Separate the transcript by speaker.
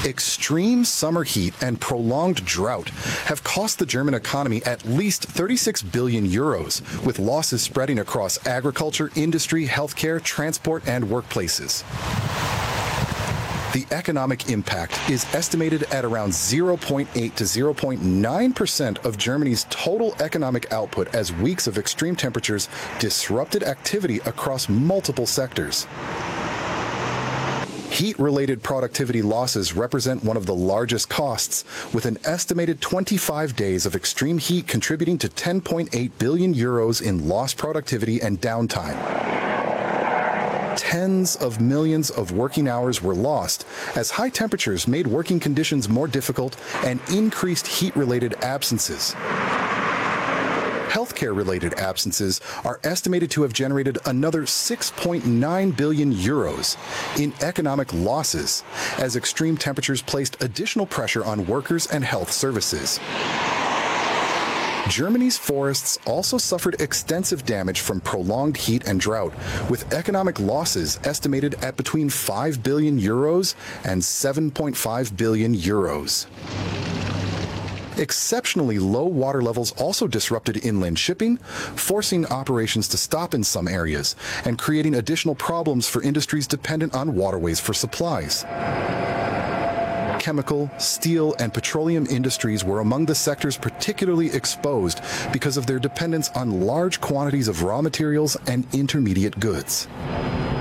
Speaker 1: Extreme summer heat and prolonged drought have cost the German economy at least 36 billion euros, with losses spreading across agriculture, industry, healthcare, transport, and workplaces. The economic impact is estimated at around 0.8 to 0.9% of Germany's total economic output as weeks of extreme temperatures disrupted activity across multiple sectors. Heat-related productivity losses represent one of the largest costs, with an estimated 25 days of extreme heat contributing to 10.8 billion euros in lost productivity and downtime. Tens of millions of working hours were lost as high temperatures made working conditions more difficult and increased heat-related absences. Healthcare-related absences are estimated to have generated another 6.9 billion euros in economic losses as extreme temperatures placed additional pressure on workers and health services. Germany's forests also suffered extensive damage from prolonged heat and drought, with economic losses estimated at between 5 billion euros and 7.5 billion euros. Exceptionally low water levels also disrupted inland shipping, forcing operations to stop in some areas and creating additional problems for industries dependent on waterways for supplies. Chemical, steel, and petroleum industries were among the sectors particularly exposed because of their dependence on large quantities of raw materials and intermediate goods.